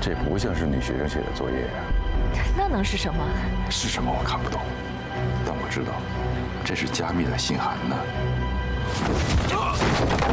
这不像是女学生写的作业呀。 那能是什么？ 是什么我看不懂，但我知道，这是加密的信函呢。